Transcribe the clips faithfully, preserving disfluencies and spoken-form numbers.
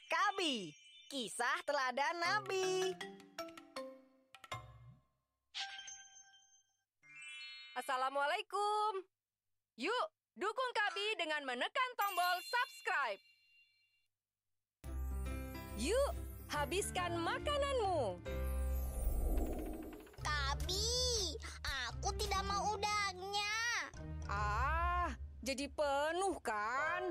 Kabi, kisah teladan Nabi. Assalamualaikum. Yuk, dukung Kabi dengan menekan tombol subscribe. Yuk, habiskan makananmu. Kabi, aku tidak mau udangnya. Ah, jadi penuh kan?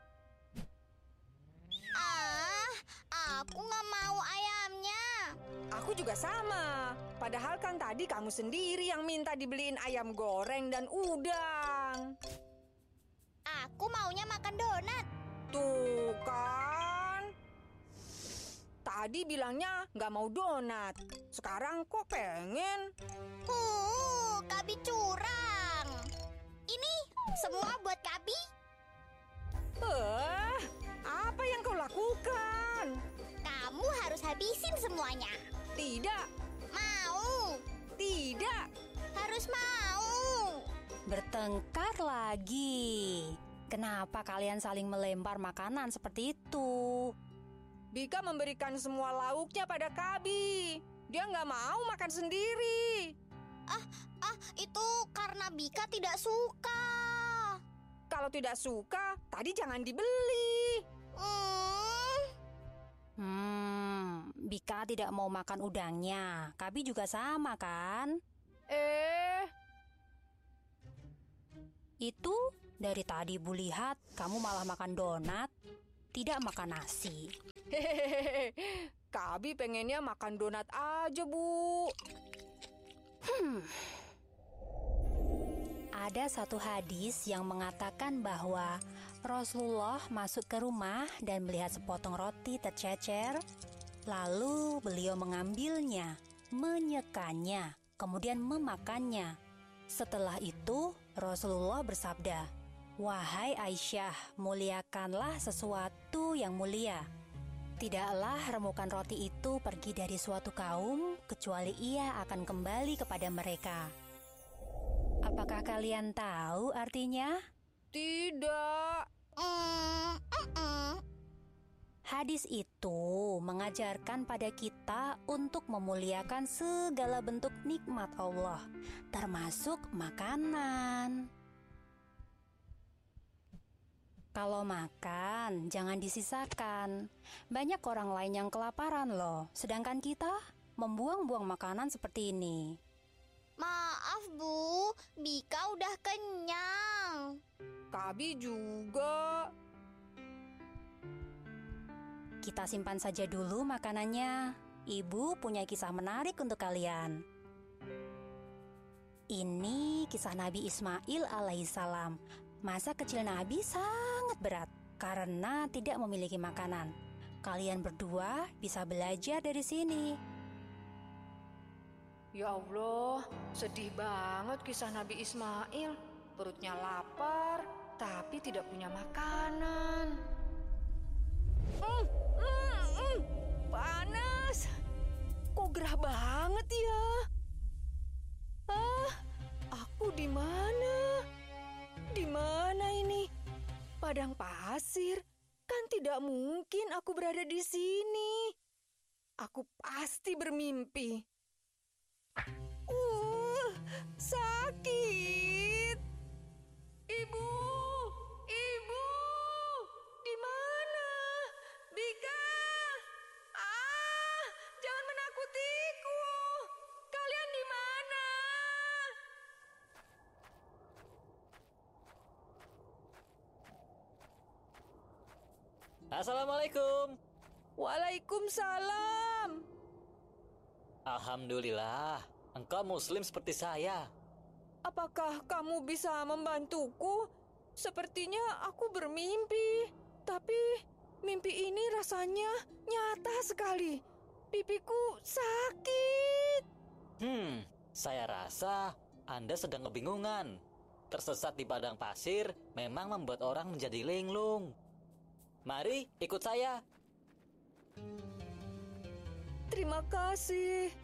Ah, aku nggak mau ayamnya. Aku juga sama. Padahal kan tadi kamu sendiri yang minta dibeliin ayam goreng dan udang. Aku maunya makan donat. Tuh kan. Tadi bilangnya nggak mau donat. Sekarang kok pengen? Uh, Kabi curang. Ini semua buat Kabi. Eh, apa yang kau lakukan? Kamu harus habisin semuanya. Tidak, Mau. tidak. Harus mau. Bertengkar lagi. Kenapa kalian saling melempar makanan seperti itu? Bika memberikan semua lauknya pada Kabi. Dia nggak mau makan sendiri. Ah, ah, itu karena Bika tidak suka. Kalau tidak suka, tadi jangan dibeli. Hmm. Hmm, Bika tidak mau makan udangnya. Kabi juga sama kan? Eh, Itu dari tadi Bu lihat kamu malah makan donat, tidak makan nasi. hehehe. Kabi pengennya makan donat aja, Bu. Ada satu hadis yang mengatakan bahwa Rasulullah masuk ke rumah dan melihat sepotong roti tercecer. Lalu beliau mengambilnya, menyekannya, kemudian memakannya. Setelah itu Rasulullah bersabda, "Wahai Aisyah, muliakanlah sesuatu yang mulia. Tidaklah remukan roti itu pergi dari suatu kaum, kecuali ia akan kembali kepada mereka." Apakah kalian tahu artinya? Tidak. Mm, mm, mm. Hadis itu mengajarkan pada kita untuk memuliakan segala bentuk nikmat Allah, termasuk makanan. Kalau makan, jangan disisakan. Banyak orang lain yang kelaparan loh, sedangkan kita membuang-buang makanan seperti ini. Maaf Bu, Bika udah kenyang. Kabi juga. Kita simpan saja dulu makanannya. Ibu punya kisah menarik untuk kalian. Ini kisah Nabi Ismail alaihissalam. Masa kecil Nabi sangat berat karena tidak memiliki makanan. Kalian berdua bisa belajar dari sini. Ya Allah, sedih banget kisah Nabi Ismail. Perutnya lapar, tapi tidak punya makanan. Mm, mm, mm, panas. Kok gerah banget ya? Ah, aku di mana? Di mana ini? Padang pasir? Kan tidak mungkin aku berada di sini. Aku pasti bermimpi. Uh, sakit. Ibu, ibu, di mana? Bika, ah, jangan menakutiku. Kalian di mana? Assalamualaikum. Waalaikumsalam. Alhamdulillah, engkau muslim seperti saya. Apakah kamu bisa membantuku? Sepertinya aku bermimpi, tapi mimpi ini rasanya nyata sekali. Pipiku sakit. Hmm, saya rasa Anda sedang kebingungan. Tersesat di padang pasir memang membuat orang menjadi linglung. Mari ikut saya. Terima kasih.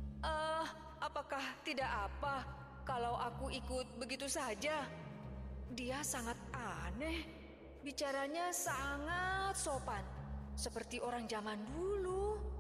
Ah, apakah tidak apa kalau aku ikut begitu saja? dia sangat aneh. Bicaranya sangat sopan, seperti orang zaman dulu.